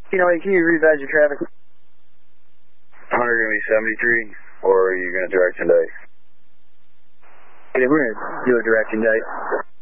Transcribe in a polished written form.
Can you revise your traffic? 100 going to be 73, or are you going to direct indict? We're going to do a direct indict.